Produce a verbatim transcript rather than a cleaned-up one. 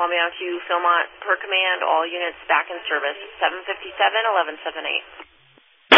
Romeo to Philmont per command, all units back in service, seven fifty-seven, eleven seventy-eight.